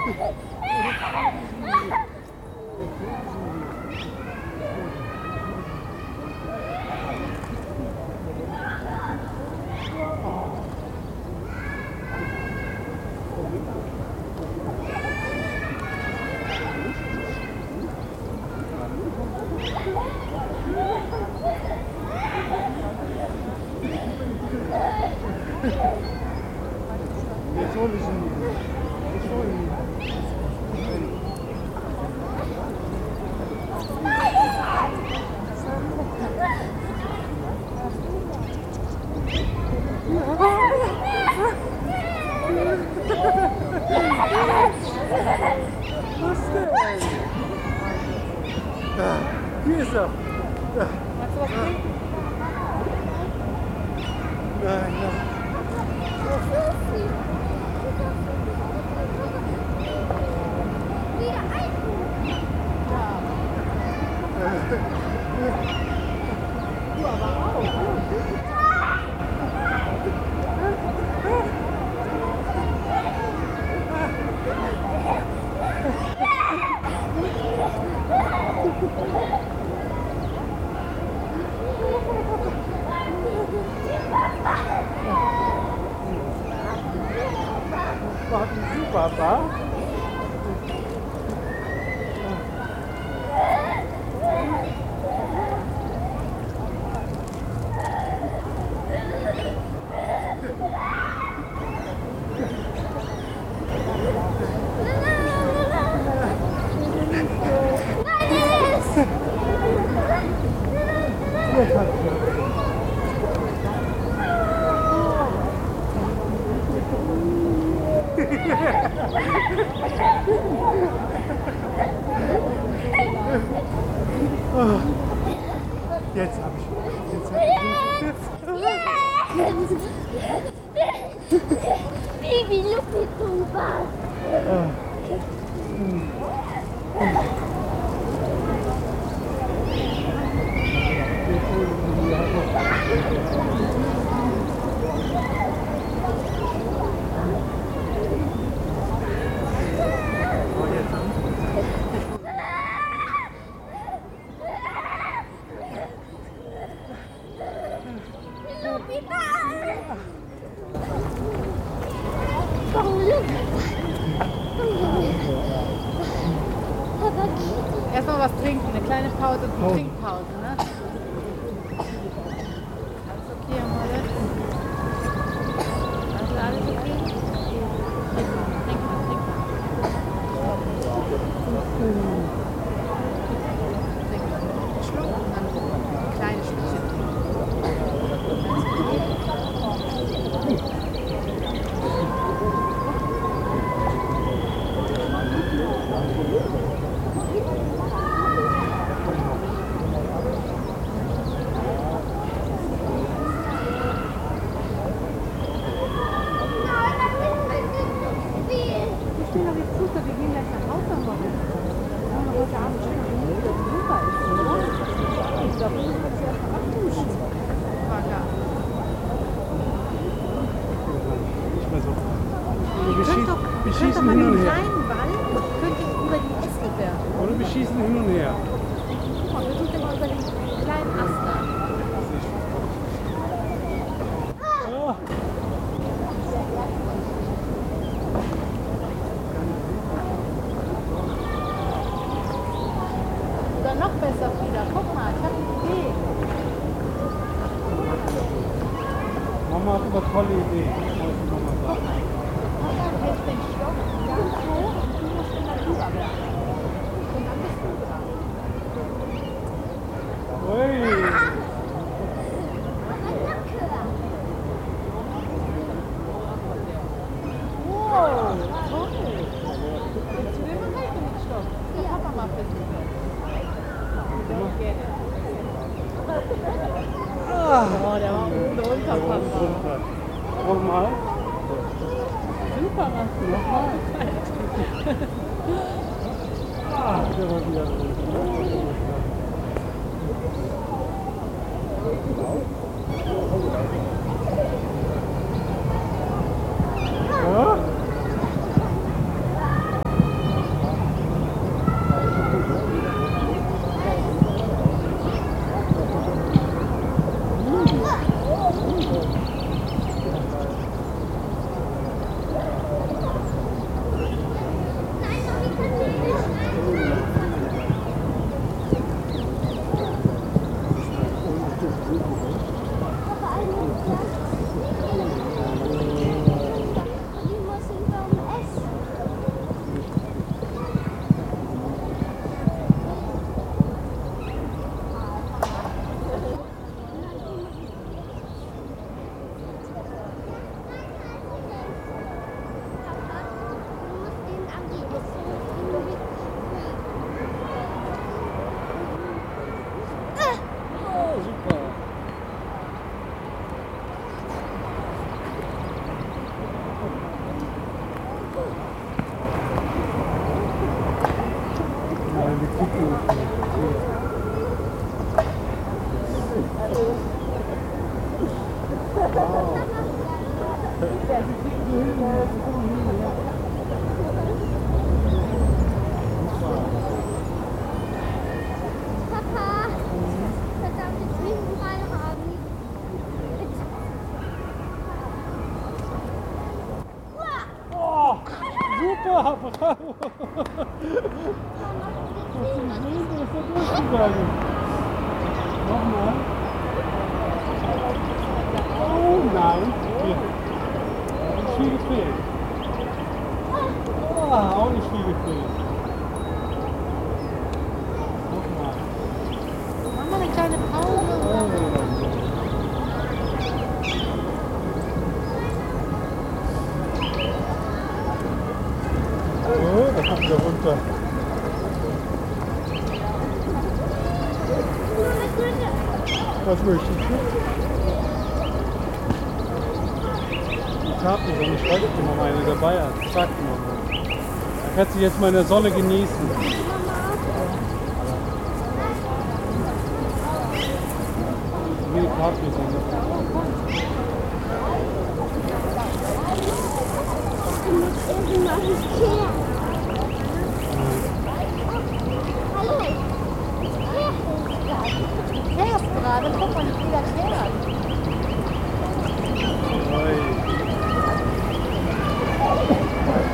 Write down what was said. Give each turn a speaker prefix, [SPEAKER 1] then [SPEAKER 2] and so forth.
[SPEAKER 1] Hier ist er.
[SPEAKER 2] Magst du was trinken?
[SPEAKER 1] Nein, nein.
[SPEAKER 2] Du aber auch.
[SPEAKER 1] Warten Sie, Papa. Jetzt habe ich.
[SPEAKER 3] Baby, look at Tumba.
[SPEAKER 2] Erstmal was trinken, eine kleine Pause, eine Trinkpause, ne? Alles okay, Amore? Also alles okay? Trink mal, trink mal. Trink mal. Schluck und dann ein kleines Stückchen trinken.
[SPEAKER 1] Wir schießen hin und her.
[SPEAKER 2] Kleinen Ball könnte über die Äste werfen.
[SPEAKER 1] Oder wir schießen hin und her.
[SPEAKER 2] Guck mal, wir tun immer über den kleinen Ast da. Oder noch besser, Frieda. Guck mal, ich habe eine Idee.
[SPEAKER 1] Mama hat eine tolle Idee.
[SPEAKER 2] Guck mal. Papa hält den Stock ganz hoch und du musst immer drüber werfen. Und dann bist du dran.
[SPEAKER 1] Ui.
[SPEAKER 2] Wow, toll. Jetzt will man halt mit Stock. Das kann Papa mal versuchen. Gerne. Oh, der war oben drunter, Papa.
[SPEAKER 1] Nochmal.
[SPEAKER 2] Super, was du nochmal.
[SPEAKER 1] Der war wieder drin. Ja?
[SPEAKER 3] Papa, verdammte Zwiebeln haben.
[SPEAKER 1] Oh, super, bravo. Das ist schön, dass er durchgegangen. Nochmal. Oh nein. Hier. Nicht viel gefehlt. Ah, auch nicht viel gefehlt. Nochmal.
[SPEAKER 2] Mach mal eine kleine Pause.
[SPEAKER 1] Oh, da kommt wieder runter. Was möchtest du? Ich hab nicht, und ich wollte die Mama eine dabei hat. Sagt die Mama. Da kannst du jetzt mal in der Sonne genießen. Wie die Capri sind.
[SPEAKER 3] Irgendwas ist hier. Hallo.
[SPEAKER 2] Fährst gerade, guck mal.